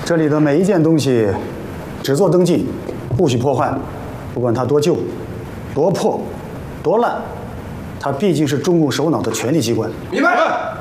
这里的每一件东西，只做登记，不许破坏。不管它多旧、多破、多烂，它毕竟是中共首脑的权力机关。 明白。